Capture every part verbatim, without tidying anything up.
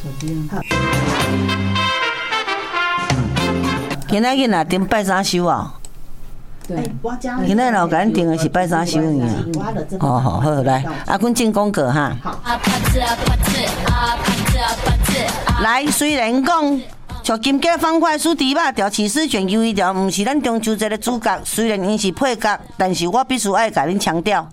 今仔日若订拜三收啊？对，今仔老甲恁订的是拜三收呢。哦好，好来，阿坤进功课哈。好。来，虽然讲像金家方块酥猪肉条、起司卷、鱿鱼条，毋是咱中秋节的主角，虽然因是配角，但是我必须爱甲恁强调，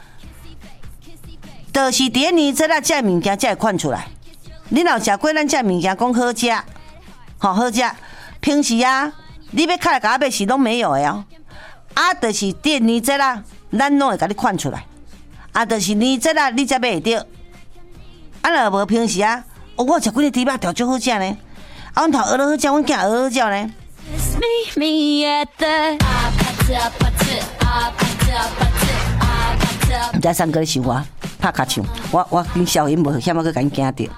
就是伫咧年节啊，这物件才会看出来。你若食过咱这物件，讲好食，吼好食。平时啊，你要开来甲我买是拢没有的哦。啊，就是伫年节啊，咱拢会甲你看出来。啊，就是年节啊，你才买会着。啊，若无平时啊，哦，我食几个猪肉条足好食呢。啊，阮头学得好食，阮囝学得好食呢。毋知三哥咧想我拍卡唱，我我跟消音无险，我去甲因惊着。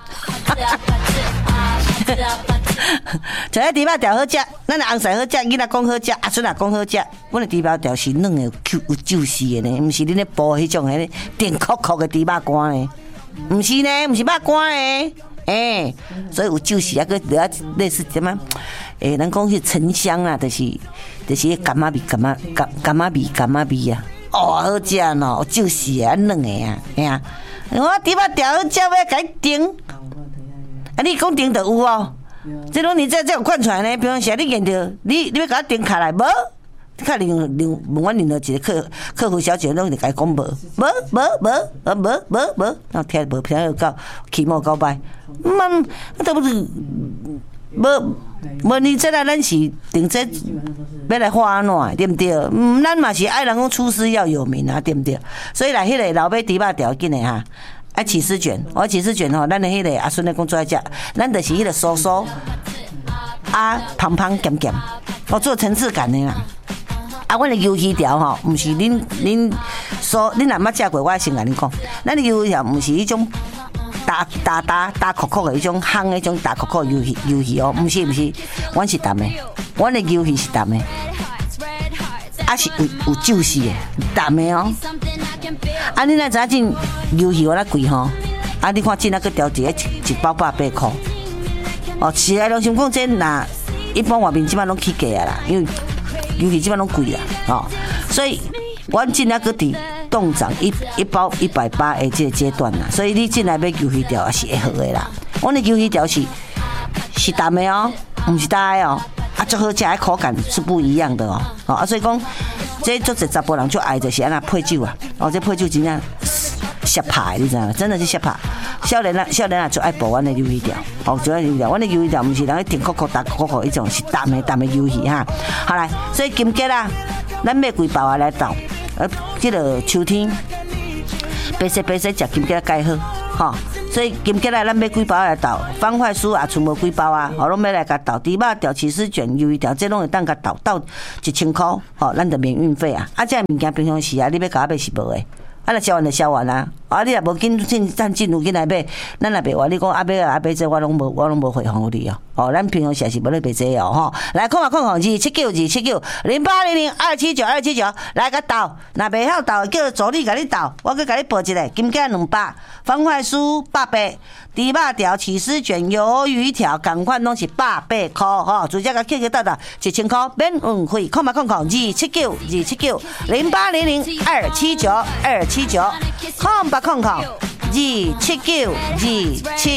食迄猪肉条好食，咱的红菜好食，囡仔讲好食，阿孙也讲好食。阮的猪肉条是软的、有有酒丝的呢，毋是恁咧煲迄种迄电壳壳的猪肉干呢，毋是呢，毋是肉干的。诶、欸，所以有酒丝啊，个类似什么？诶、欸，咱讲迄沉香啊，就是就是迄柑仔味、柑仔柑柑仔味、柑仔味啊。哦，好食喏，有酒丝啊，软的啊，嘿啊。我猪肉条好食，我要甲伊订。啊，你讲订就有哦。这拢你这这有看出来呢？比方说你见着你你要甲我订卡来无？较另另问我另外一个客客服小姐，拢就甲伊讲无，无无无啊无无无，然后听无听到起毛到歹，嗯，这不是无无你这来咱是订这要来花安怎对不对？嗯，咱嘛是爱人讲厨师要有名啊，对不对？所以来迄个老马猪肉条紧的哈。啊，起司卷，我起司卷吼，咱的迄个阿孙咧讲做爱食，咱就是迄个酥酥，啊，香香咸咸，我做层次感的啦。啊，阮的鱿鱼条吼，毋是恁恁说恁若捌食过，我先甲恁讲，咱的鱿鱼条毋是迄种大大大大壳壳的迄种香的迄种大壳壳鱿鱼鱿鱼哦，毋是毋是，阮是淡的，阮的鱿鱼是淡的。啊是有有酒丝的，淡的哦。啊，你若知影鱿鱼我那贵吼，啊，你看进那个条一一一包百八块。哦，是啊，良心讲，这若一般外面即摆拢起价啊啦，因为鱿鱼即摆拢贵啦，哦，所以阮进那个伫冻涨一一包一百八的这个阶段啦，所以你进来买鱿鱼条也是会好的啦。阮的鱿鱼条是是淡的哦，毋是大的哦。啊，最好食的口感是不一样的哦，哦啊，所以讲，这做一查甫人就爱就是安那配酒啊，哦，这配酒真正吓怕，你知道吗？真的是吓怕。少年啊，少年啊，就爱煲阮的鱿鱼条，哦，就爱鱿鱼条。阮的鱿鱼条毋是人去甜壳壳、大壳壳，迄种是淡的淡的鱿鱼哈。好来，所以金桔啦，咱买几包啊来倒，呃，这个秋天白色白色食金桔介好，哈。所以金桔来，咱买几包来倒，方块酥也剩无几包啊，吼，拢要来甲倒，猪肉条、起司卷、鱿鱼条，这拢会当甲倒倒一千块，吼，咱就免运费啊。啊，这物件平常时啊，你要甲我买是无的，啊，若烧完就烧完啊。啊，你若无紧进趁进入进来买，咱若袂话，你讲啊买啊买这我拢无我拢无回复你哦。哦，咱平常时是无咧卖这哦，吼。来看嘛看看，二七九二七九零八零零二七九二七九，来甲倒，若袂晓倒，叫助理甲你倒，我去甲你报一个，金桔两百，方块酥八百，猪肉条、起司卷、鱿鱼条，同款拢是百八块吼，直接甲客客倒倒一千块免运费，看嘛看看，二七九二七九零八零零二七九二七九，看吧看看，二七九二七。